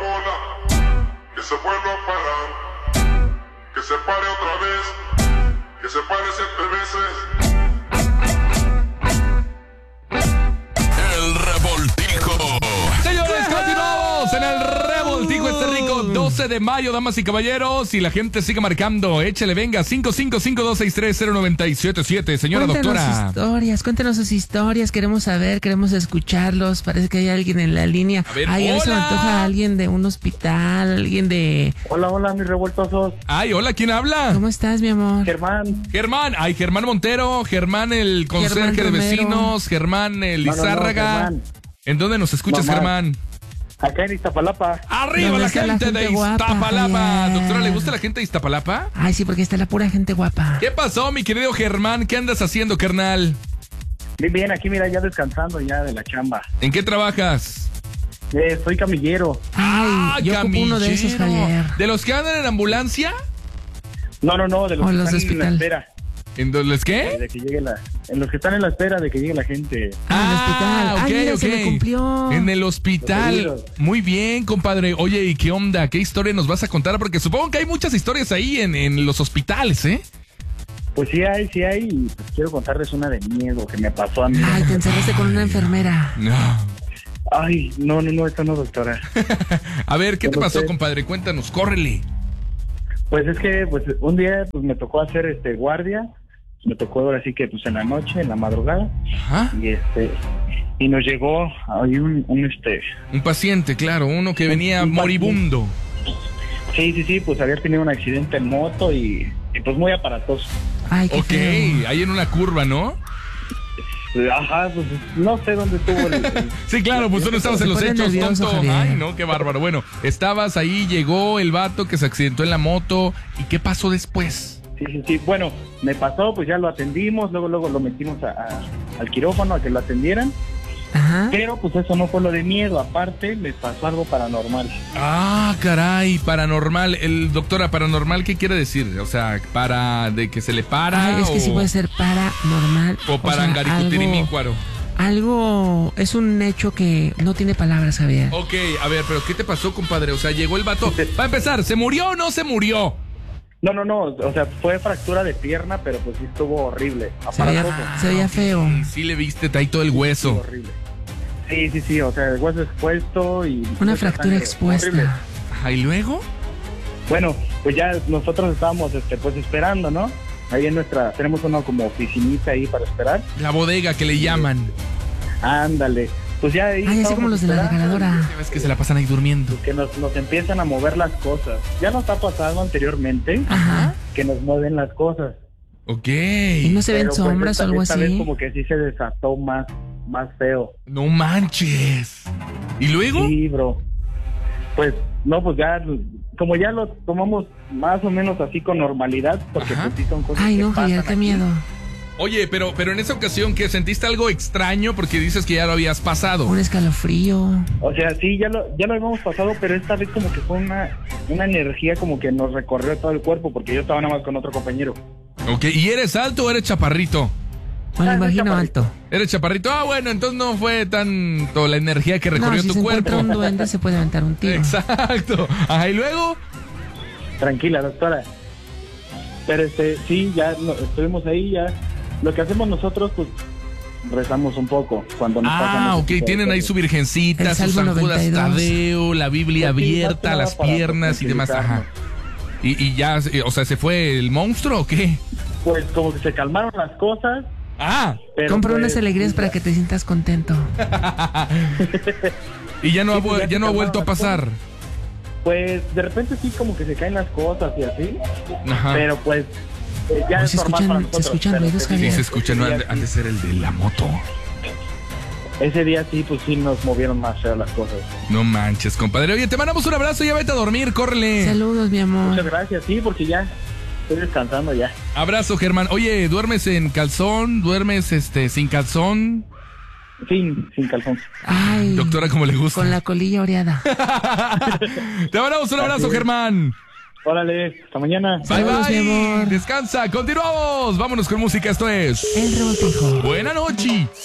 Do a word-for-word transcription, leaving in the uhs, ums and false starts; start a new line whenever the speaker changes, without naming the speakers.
bola, que se vuelva a parar, que se pare otra vez, que se pare siete veces.
El Revoltijo.
Señores, continuamos en el Revoltijo este rico doce de mayo, damas y caballeros. Y la gente sigue marcando. Échale, venga, cinco cinco cinco, dos seis tres, cero nueve siete siete. Señora
cuéntanos
doctora.
Sus historias, cuéntanos sus historias. Queremos saber, queremos escucharlos. Parece que hay alguien en la línea.
A ver,
Ay, a mí se me
hola.
antoja alguien de un hospital, alguien de...
Hola, hola, mis revoltosos.
Ay, hola, ¿quién habla?
¿Cómo estás, mi amor?
Germán.
Germán, ay, Germán Montero, Germán el conserje de
Romero.
vecinos, Germán el
No, no, no,
Lizárraga.
Germán.
¿En dónde nos escuchas,
Mamá.
Germán?
Acá en Iztapalapa.
¡Arriba
¿Dónde
la
está la
gente,
gente
de
guapa,
Iztapalapa!
Javier?
Doctora, ¿le gusta la gente de Iztapalapa?
Ay, sí, porque está la pura gente guapa.
¿Qué pasó, mi querido Germán? ¿Qué andas haciendo, carnal?
Bien, bien, aquí mira, ya descansando ya de la chamba.
¿En qué trabajas?
Eh, soy camillero.
Ay, yo ocupo uno de esos,
camillero.
Javier.
¿De los que andan en ambulancia?
No, no, no, de los
O
que
los de
están en la
hospital.
espera.
¿En los qué?
De que llegue la, en los que están en la espera de que llegue la gente.
Ah, en el hospital. Ay, mira, se me cumplió.
En el hospital.
Los seguros.
Muy bien, compadre. Oye, ¿y qué onda? ¿Qué historia nos vas a contar? Porque supongo que hay muchas historias ahí en, en los hospitales, ¿eh?
Pues sí hay, sí hay. Y pues quiero contarles una de miedo que me pasó a mí.
Ay, te encerraste con una enfermera.
No.
Ay, no, no, no, esta no, doctora.
A ver, ¿qué te
¿Cómo
pasó,
usted?
compadre? Cuéntanos, córrele.
Pues es que pues un día pues me tocó hacer este guardia. Me tocó ahora sí que pues en la noche, en la madrugada.
Ajá.
Y este y nos llegó ahí un, un este
Un paciente, claro, uno que venía
un paciente.
moribundo.
sí, sí, sí, pues había tenido un accidente en moto y, y pues muy aparatoso.
Ay, qué
Ok,
feo.
ahí en una curva, ¿no?
Ajá, pues no sé dónde estuvo el, el-
Sí, claro, pues tú no estabas
Se
en los
pone
hechos,
nervioso,
tonto.
Javier.
Ay, no, qué bárbaro. Bueno, estabas ahí, llegó el vato que se accidentó en la moto. ¿Y qué pasó después?
Sí, sí, sí. Bueno, me pasó, pues ya lo atendimos, luego luego lo metimos a, a- al quirófano a que lo atendieran,
Ajá.
pero pues eso no fue lo de miedo, aparte me pasó algo paranormal.
Ah, caray, paranormal. El doctora, paranormal, ¿qué quiere decir? O sea, para de que se le para
Ay, es que
o,
sí puede ser paranormal.
o para
sea, algo,
angaricutirimícuaro.
algo, es un hecho que no tiene palabras, Javier.
Ok, a ver, pero ¿qué te pasó, compadre? O sea, llegó el vato. Para empezar, ¿se murió o no se murió?
No, no, no, o sea, fue fractura de pierna, pero pues sí estuvo horrible.
Se veía,
Aparatoso.
se veía feo.
Sí, sí le viste ahí todo el
Estuvo
hueso.
horrible. Sí, sí, sí, o sea, el hueso expuesto y...
Una
mucha
fractura
sangre.
expuesta.
Horrible.
Ajá, ¿y luego?
Bueno, pues ya nosotros estábamos este, pues esperando, ¿no? Ahí en nuestra, tenemos una como oficinita ahí para esperar.
La bodega que le llaman.
Ándale. Pues ya ahí
Ay, así
estábamos
como los de la
esperando,
regaladora.
Ya ves que se la pasan ahí durmiendo.
que nos, nos empiezan a mover las cosas. Ya nos ha pasado anteriormente
Ajá.
que nos mueven las cosas.
Ok.
Y no se ven
Pero, pues,
sombras
esta-
o algo
esta vez
así.
como que sí se desató más, más feo.
No manches. ¿Y luego?
Sí, bro. Pues, no, pues ya, como ya lo tomamos más o menos así con normalidad, porque
Ajá.
pues sí son cosas
Ay,
que
no, Javier,
pasan
qué
aquí.
miedo.
Oye, pero, pero en esa ocasión, ¿qué? ¿Sentiste algo extraño? Porque dices que ya lo habías pasado.
Un escalofrío.
O sea, sí, ya lo, ya lo habíamos pasado, pero esta vez como que fue una, una energía como que nos recorrió todo el cuerpo, porque yo estaba nada más con otro compañero.
Ok, ¿y eres alto o eres chaparrito?
Bueno,
Ah, no,
imagino
chaparrito.
alto.
¿Eres chaparrito? Ah, bueno, entonces no fue tanto la energía que
No,
recorrió
si
tu
se
cuerpo.
encuentra un duende se puede aventar un tiro.
Exacto. Ajá, ¿y luego?
Tranquila, doctora. Pero este, sí, ya no, estuvimos ahí, ya. Lo que hacemos nosotros, pues, rezamos un poco cuando nos pasan
Ah,
ese
ok,
tipo de
tienen ahí
cosas.
su virgencita,
El
sus
Salmo
San Judas
noventa y dos.
Tadeo, la Biblia
Pues sí, más que
abierta,
nada
las
para
piernas y demás. Ajá. Y, y ya, o sea, ¿se fue el monstruo o qué?
Pues como que se calmaron las cosas,
Ah,
pero...
Compra
pues,
unas alegrías para que te sientas contento.
y ya no,
Sí,
ha,
pues
vu-
ya
ya
se
no ha
calmaron
vuelto a
las
pasar.
Pues de repente sí como que se caen las cosas y así,
Ajá.
pero pues eh, ya
Oh,
es
se
normal
escuchan-
para
se
nosotros.
escuchan
pero
ruidos,
ese
Sí,
Javier.
día-
se escucha, no
ese
han
día
han de
sí-
ser el de la moto.
Ese día sí, pues sí nos movieron más feo las cosas.
No manches, compadre. Oye, te mandamos un abrazo, ya vete a dormir, córrele.
Saludos, mi
Muchas
amor.
gracias, sí, porque ya estoy descansando ya.
Abrazo, Germán. Oye, ¿duermes en calzón? ¿Duermes este sin calzón?
Sin, sin calzón.
Ay,
Doctora, como le gusta.
con la colilla oreada.
Te mandamos un abrazo,
Así es.
Germán.
Órale, hasta mañana.
Bye,
Saludos, mi
bye.
amor.
Descansa. Continuamos. Vámonos con música. Esto es
El Revoltijo.
Buena Noche.